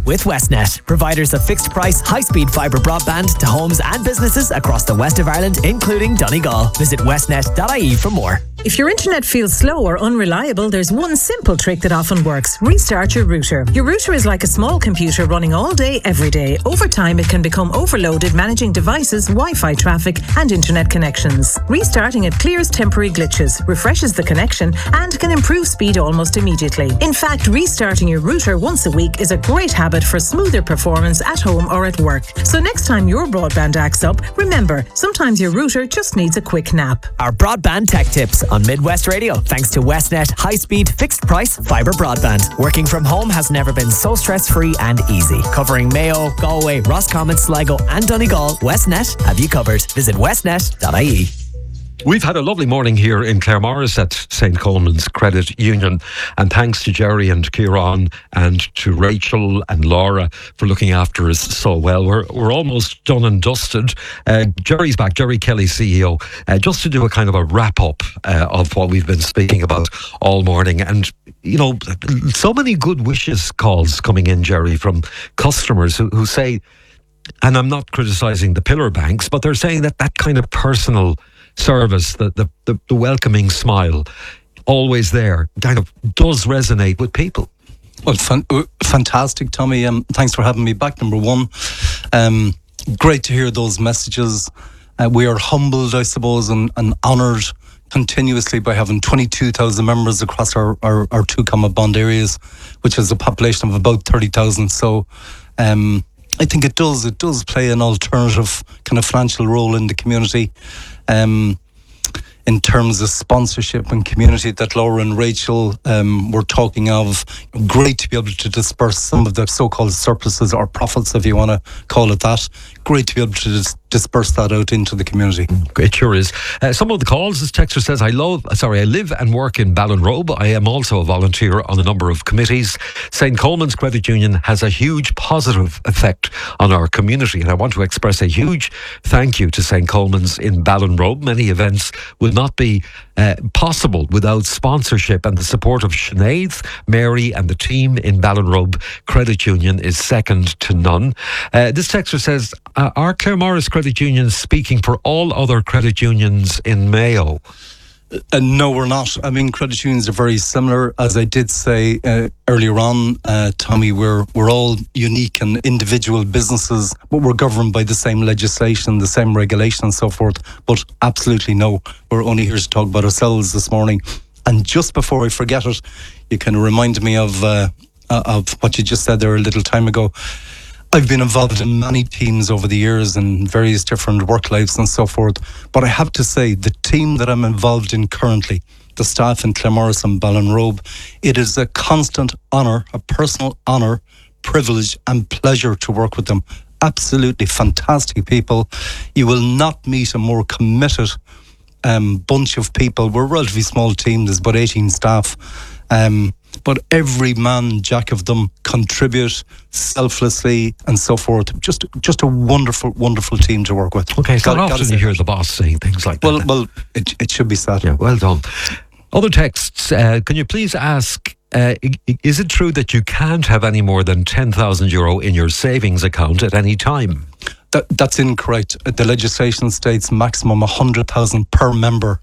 with Westnet, providers of fixed price, high-speed fibre broadband to homes and businesses across the west of Ireland, including Donegal. Visit westnet.ie for more. If your internet feels slow or unreliable, there's one simple trick that often works. Restart your router. Your router is like a small computer running all day, every day. Over time, it can become overloaded managing devices, Wi-Fi traffic and internet connections. Restarting it clears temporary glitches, refreshes the connection and can improve speed almost immediately. In fact, restarting your router once a week is a great habit for smoother performance at home or at work. So next time your broadband acts up, remember, sometimes your router just needs a quick nap. Our broadband tech tips on Midwest Radio, thanks to Westnet high-speed fixed price fibre broadband. Working from home has never been so stress-free and easy. Covering Mayo, Galway, Roscommon, Sligo and Donegal, Westnet have you covered. Visit westnet.ie. We've had a lovely morning here in Claremorris at St. Coleman's Credit Union, and thanks to Jerry and Kieran and to Rachel and Laura for looking after us so well. We're almost done and dusted. Jerry's back, Jerry Kelly, CEO, just to do a kind of a wrap up of what we've been speaking about all morning. And you know, so many good wishes calls coming in, Jerry, from customers who say, and I'm not criticising the pillar banks, but they're saying that that kind of personal service, the welcoming smile, always there, kind of does resonate with people. Well, fantastic, Tommy. Thanks for having me back, number one. Great to hear those messages. We are humbled, I suppose, and honoured continuously by having 22,000 members across our two comma bond areas, which is a population of about 30,000. So I think it does play an alternative kind of financial role in the community. In terms of sponsorship and community that Laura and Rachel were talking of, great to be able to disperse some of the so-called surpluses or profits, if you want to call it that. Great to be able to disperse that out into the community. It sure is. Some of the calls, this texter says, I live and work in Ballinrobe. I am also a volunteer on a number of committees. St. Coleman's Credit Union has a huge positive effect on our community, and I want to express a huge thank you to St. Coleman's in Ballinrobe. Many events will not be possible without sponsorship and the support of Sinead, Mary and the team in Ballinrobe Credit Union is second to none. This texter says, are Claremorris Credit Unions speaking for all other credit unions in Mayo? No, we're not. I mean, credit unions are very similar. As I did say earlier on, Tommy, we're all unique and individual businesses, but we're governed by the same legislation, the same regulation and so forth. But absolutely no, we're only here to talk about ourselves this morning. And just before I forget it, you can remind me of what you just said there a little time ago. I've been involved in many teams over the years in various different work lives and so forth. But I have to say, the team that I'm involved in currently, the staff in Claremorris and Ballinrobe, it is a constant honour, a personal honour, privilege and pleasure to work with them. Absolutely fantastic people. You will not meet a more committed bunch of people. We're a relatively small team, there's about 18 staff. But every man, jack of them, contribute selflessly and so forth. Just a wonderful, wonderful team to work with. Okay, so often you hear the boss saying things like that. Well, it should be said. Yeah, well done. Other texts, can you please ask, is it true that you can't have any more than €10,000 in your savings account at any time? That's incorrect. The legislation states maximum 100,000 per member.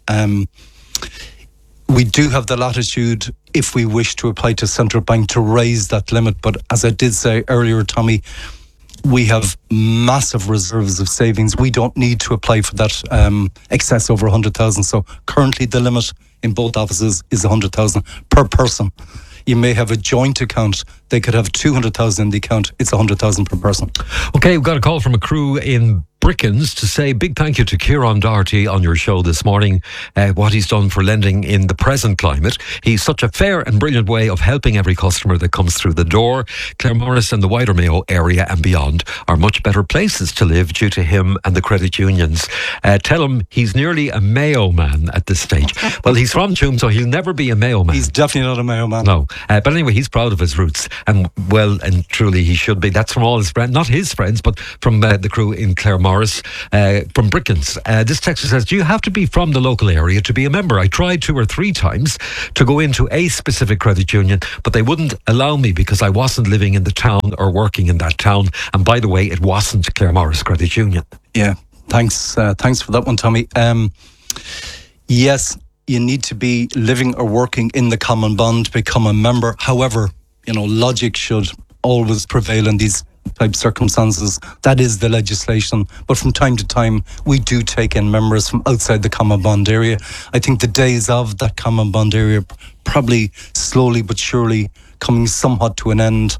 We do have the latitude, if we wish to apply to Central Bank, to raise that limit. But as I did say earlier, Tommy, we have massive reserves of savings. We don't need to apply for that excess over 100,000. So currently the limit in both offices is 100,000 per person. You may have a joint account. They could have 200,000 in the account. It's 100,000 per person. Okay, we've got a call from a crew in Brickens to say big thank you to Kieran Doherty on your show this morning, what he's done for lending in the present climate. He's such a fair and brilliant way of helping every customer that comes through the door. Claremorris and the wider Mayo area and beyond are much better places to live due to him and the credit unions. Tell him he's nearly a Mayo man at this stage. Well, he's from Tuam, so he'll never be a Mayo man. He's definitely not a Mayo man. No, but anyway, he's proud of his roots, and well and truly he should be. That's from all his friends, not his friends, but from the crew in Claremorris. Claremorris from Brickens. This texter says, do you have to be from the local area to be a member? I tried 2 or 3 times to go into a specific credit union, but they wouldn't allow me because I wasn't living in the town or working in that town. And by the way, it wasn't Claremorris Credit Union. Yeah, thanks for that one, Tommy. Yes, you need to be living or working in the Common Bond to become a member. However, logic should always prevail in these type circumstances. That is the legislation. But from time to time, we do take in members from outside the Common Bond area. I think the days of that Common Bond area probably slowly but surely coming somewhat to an end.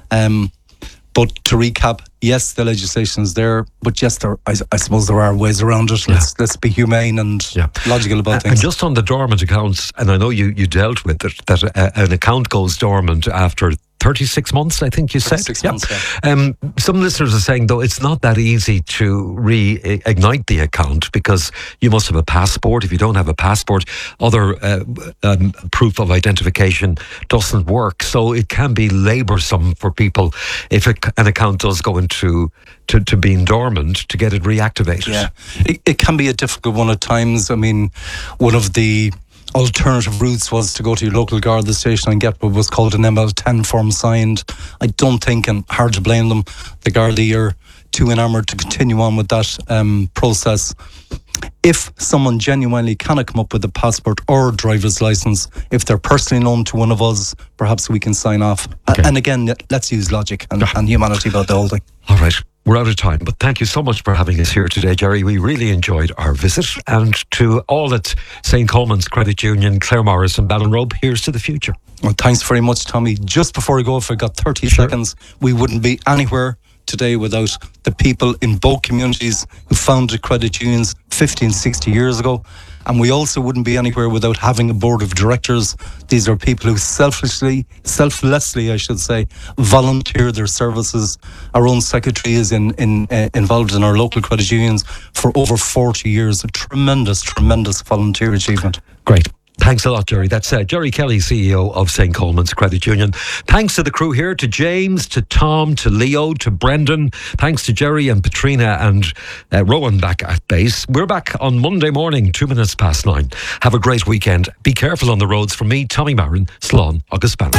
But to recap, yes, the legislation is there, but yes, I suppose there are ways around it. Let's be humane and logical about things. And just on the dormant accounts, and I know you dealt with it, that an account goes dormant after 36 months, I think you said. 36 months, yeah. Some listeners are saying, though, it's not that easy to reignite the account because you must have a passport. If you don't have a passport, other proof of identification doesn't work. So it can be laboursome for people if an account does go into to being dormant to get it reactivated. Yeah, it can be a difficult one at times. I mean, one of the alternative routes was to go to your local Garda station and get what was called an ML10 form signed. I don't think, and hard to blame them, the Gardaí are too enamoured to continue on with that process. If someone genuinely cannot come up with a passport or a driver's licence, if they're personally known to one of us, perhaps we can sign off. Okay. And again, let's use logic and humanity about the whole thing. All right. We're out of time, but thank you so much for having us here today, Jerry. We really enjoyed our visit. And to all at St. Coleman's Credit Union, Claremorris and Ballinrobe, here's to the future. Well, thanks very much, Tommy. Just before we go, if I got 30 seconds, we wouldn't be anywhere today without the people in both communities who founded credit unions 50 and 60 years ago. And we also wouldn't be anywhere without having a board of directors. These are people who selflessly, I should say, volunteer their services. Our own secretary is involved in our local credit unions for over 40 years. A tremendous volunteer achievement. Great. Thanks a lot, Jerry. That's Jerry Kelly, CEO of St. Coleman's Credit Union. Thanks to the crew here, to James, to Tom, to Leo, to Brendan. Thanks to Jerry and Patrina and Rowan back at base. We're back on Monday morning, 9:02. Have a great weekend. Be careful on the roads. From me, Tommy Marin, Slán agus Bannon.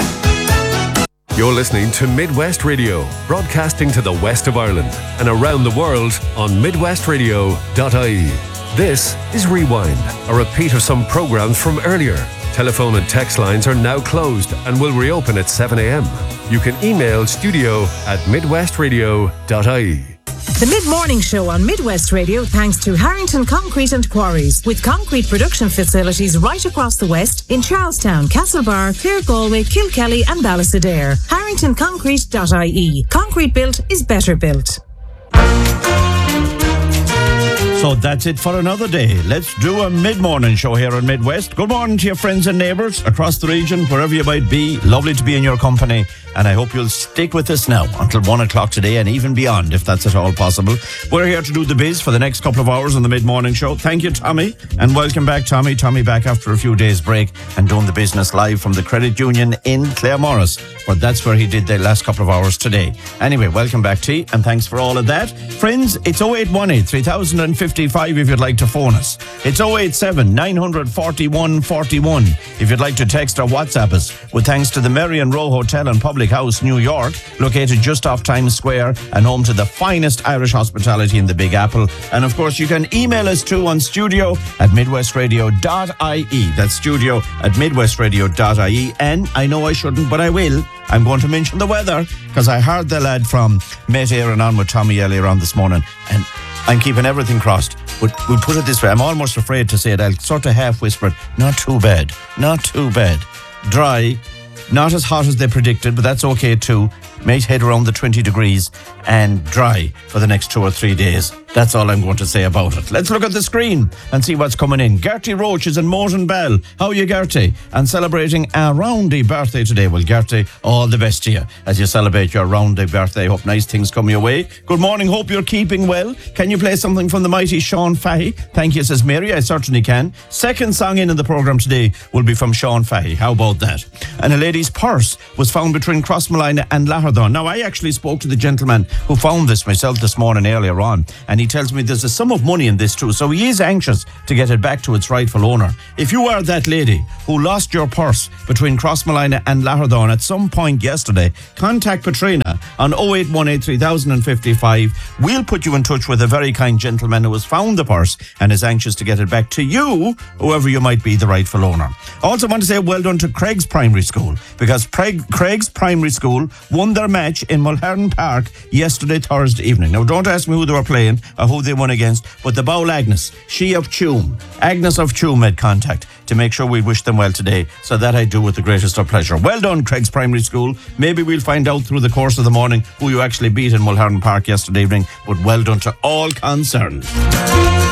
You're listening to Midwest Radio, broadcasting to the west of Ireland and around the world on midwestradio.ie. This is Rewind, a repeat of some programmes from earlier. Telephone and text lines are now closed and will reopen at 7 a.m. You can email studio@midwestradio.ie. The Mid-Morning Show on Midwest Radio thanks to Harrington Concrete and Quarries, with concrete production facilities right across the west in Charlestown, Castlebar, Clare, Galway, Kilkelly and Ballisadaire. HarringtonConcrete.ie. Concrete built is better built. So that's it for another day. Let's do a mid-morning show here on Midwest. Good morning to your friends and neighbours across the region, wherever you might be. Lovely to be in your company. And I hope you'll stick with us now until 1 o'clock today and even beyond, if that's at all possible. We're here to do the biz for the next couple of hours on the mid-morning show. Thank you, Tommy. And welcome back, Tommy. Tommy back after a few days break and doing the business live from the Credit Union in Claremorris. But that's where he did the last couple of hours today. Anyway, welcome back, T. And thanks for all of that. Friends, it's 0818 3055 if you'd like to phone us. It's 087 941 41 if you'd like to text or WhatsApp us. With thanks to the Marion Row Hotel and Public House, New York, located just off Times Square and home to the finest Irish hospitality in the Big Apple. And of course, you can email us too on studio@midwestradio.ie. That's studio@midwestradio.ie. And I know I shouldn't, but I will. I'm going to mention the weather because I heard the lad from Met Éireann on with Tommy earlier on this morning, and I'm keeping everything crossed. But we'll put it this way, I'm almost afraid to say it. I'll sort of half whisper it. Not too bad. Not too bad. Dry. Not as hot as they predicted, but that's okay too. Might head around the 20 degrees and dry for the next 2 or 3 days. That's all I'm going to say about it. Let's look at the screen and see what's coming in. Gertie Roach is in Moreton Bell. How are you, Gertie? And celebrating a roundy birthday today. Well, Gertie, all the best to you as you celebrate your roundy birthday. Hope nice things come your way. Good morning. Hope you're keeping well. Can you play something from the mighty Sean Fahey? Thank you, says Mary. I certainly can. Second song in the programme today will be from Sean Fahey. How about that? And a lady's purse was found between Crossmolina and Lahardon. Now, I actually spoke to the gentleman who found this myself this morning earlier on, and he tells me there's a sum of money in this too, so he is anxious to get it back to its rightful owner. If you are that lady who lost your purse between Crossmolina and Lahardon at some point yesterday, contact Patrina on 0818 3055. We'll put you in touch with a very kind gentleman who has found the purse and is anxious to get it back to you, whoever you might be the rightful owner. I also want to say well done to Craig's Primary School, because Craig's Primary School won their match in Mulhern Park yesterday, Thursday evening. Now, don't ask me who they were playing or who they won against, but the Bowl Agnes, she of Tuam, Agnes of Tuam, made contact to make sure we wish them well today. So that I do with the greatest of pleasure. Well done, Craig's Primary School. Maybe we'll find out through the course of the morning who you actually beat in Mulhern Park yesterday evening, but well done to all concerned.